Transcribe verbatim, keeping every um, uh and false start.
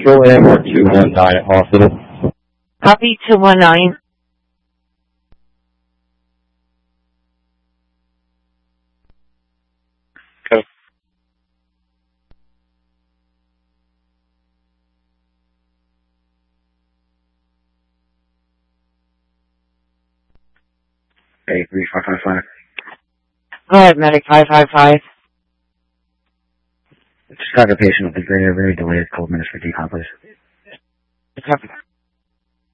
Central M or two one nine at hospital. Copy two one nine. Okay. Hey, three five five five. Go ahead, medic five five five. Just got a patient with a very, very delayed cold minutes for decom, please. Copy.